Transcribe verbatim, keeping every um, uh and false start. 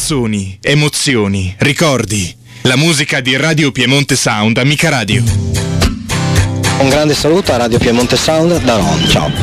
Canzoni, emozioni, ricordi. La musica di Radio Piemonte Sound, Amica Radio. Un grande saluto a Radio Piemonte Sound da Ron, ciao.